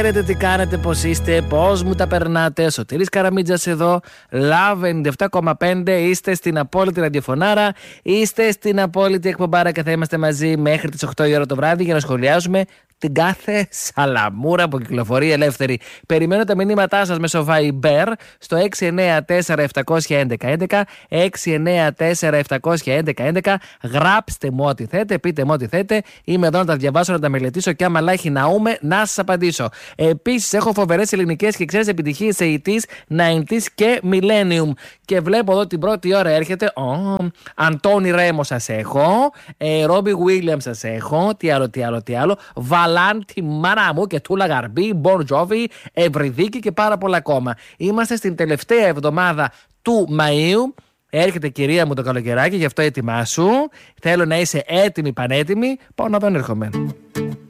Ξέρετε τι κάνετε, πώς είστε, πώς μου τα περνάτε. Σωτήρης Καραμίτζας εδώ, Love 97,5. Είστε στην απόλυτη ραδιοφωνάρα, είστε στην απόλυτη εκπομπάρα και θα είμαστε μαζί μέχρι τις 8 η ώρα το βράδυ για να σχολιάζουμε την κάθε σαλαμούρα που κυκλοφορεί ελεύθερη. Περιμένω τα μηνύματά σας μέσω Viber στο 694-711-11. 694-711-11. Γράψτε μου ό,τι θέτε, πείτε μου ό,τι θέτε. Είμαι εδώ να τα διαβάσω, να τα μελετήσω και άμα λάχει ναούμε να σας απαντήσω. Επίσης, έχω φοβερές ελληνικές και ξένες επιτυχίες 80s, 90s και Millennium. Και βλέπω εδώ την πρώτη ώρα έρχεται. Αντώνη Ρέμο σας έχω. Ρόμπι Βίλιαμ σας έχω. Τι άλλο. Βαλάντι μάνα μου και Τούλα Γαρμπή, Μπον Τζόβι, Ευρυδίκη και πάρα πολλά ακόμα. Είμαστε στην τελευταία εβδομάδα του Μαΐου. Έρχεται κυρία μου το καλοκαιράκι, γι' αυτό έτοιμά σου. Θέλω να είσαι έτοιμη, πανέτοιμη. Πάω να δω, έρχομαι.